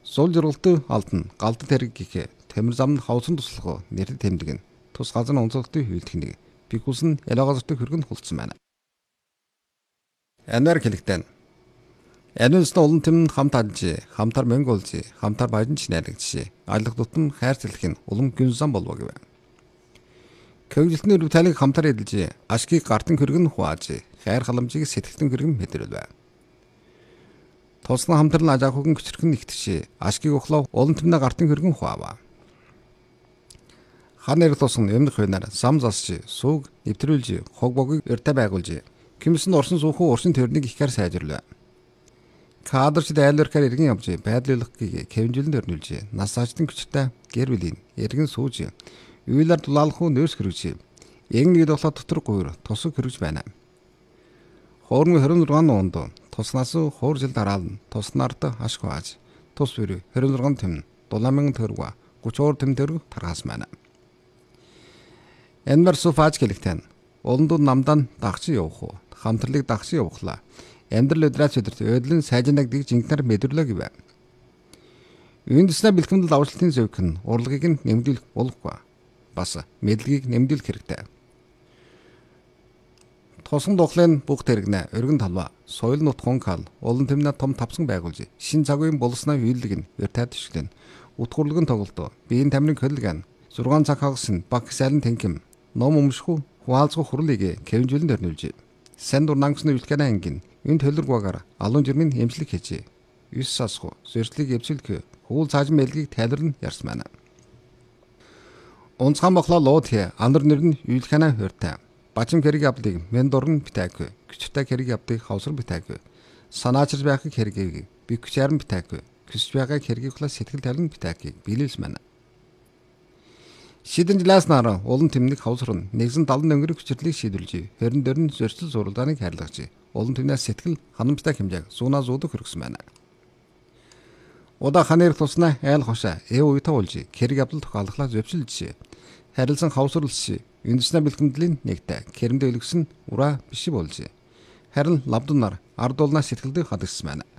Сул жургалт алдна галдад хэрэг гэхэ тамир зам нь хавсан туслахоо нэрд тэмдэг нь тус газар онцлогтой хөвөлдөх нэг бигус нь ялаагазартай хөргөнд хулцсан байна. Анвар хэлэгтэн Ануусна улан тэм хамт адж хамтар мөнгө олж хамтар баян ч найрагч алах дутам хайр цэлэх нь улам гүнзан болов гэв. Көвжилтний рүталыг хамтар эдэлж ашгийг гартан хөргөн хувааж хайр халамжийг сэтгэлтэн хөргөн мэдэрвэ. Тусна хамтран ажаахын хүчрхэн нэгтгч ашгийг охлоо улан тэмнэ гартан хөргөн хуваава. Хан нэр тусна өмнөх хойнаар сам засч сууг нэвтрүүлж хог богийг өртө байгуулж кимсэн орсон суухан уршин төрнийг ихгээр сайжруулав. Кадрч дайлуурхаар иргэн явж байдлуулахыг кевинжилэнд өрнүүлж нас ажтын хүчтэй гэр бүлийн иргэн сууж үйлэр дулаалах уу нөөс хөргөж ягныг долоо дотор гуйр тусаг хөргөж байна. Хоорн 26 онд туснаас хуур жил дараална туснаарт ашиг хааж тус бүрий 26 тэм 7000 төгрөг 30 тэм төгрөг таргаас байна. Энвер суфааж гэлэгтэн уландууд намдан дагч явах уу хамтрлыг дагч явуулаа. Амьдрал өдрөөс өдөрт өдлөн сайжнаг дэг жинхнэр мэдрүүлээ гэв. Үндэснэ бэлтгэмдэл авчлалтын зөвх нь урлагийг нь нэмэгдүүлэх болохгүй. Бас мэдлэгийг нэмэгдүүлэх хэрэгтэй. Тосон духлын бүх тэрэгнэ өргөн талва соёл нутгун кал улан тэмнэ том тавсан байгуулж шин цагийн болсноо хүйдлэг нь өртөөд төшлөн утгуурлаг нь тоглолтоо биеийн тамирын хөдөлгөөн 6 цаг хагас нь баг сайлан тэнхим ном өмшхүү хуалцгүй хурлыг кевинжилэнд өрнүүлж сан дурнангсны үлкэнэ ангин энэ төлөргөөр алуун жирмийн эмчлэг хийж 9 сасху зөрчлийг эвсэлх хуул цаажин мэлгийг тайлбарн ярьсан байна. Унцхан бохлоо лууд андар нэр нь үлкэнэ хөртэй бачим хэрэг явдлыг мен дурн битээгүй küçükтэй хэрэг явдлыг хавсар битээгүй санаачрж байхыг хэргийг би küçээрэн битээгүй küçж байгаа хэргийг хла сэтгэл тавин битээгийг биелүүлсэн байна. Шидэн жилээс нараа улан тэмдэг хавсар нь нэгэн 70 өнгөрөх хүчлийг шийдвэрлэж хэрэн дөрн зөрчил зурлагыг хайрлагч улан тэмнээс сэтгэл ханамжтай хэмжээг зуунаа зуудаг хөргсөн байна. Удаа ханер туснаа айл хошаа уйтаа уулж хэрэг явдал тохиолдлоо зөвшөлж харилцан хавсарлж үндэснэ бэлтгэмдлийн нэгтэй кэрэндэ өлгсөн ураа биш болж харин лавдан нар ард уулнаа сэтгэлдээ хадагсан байна.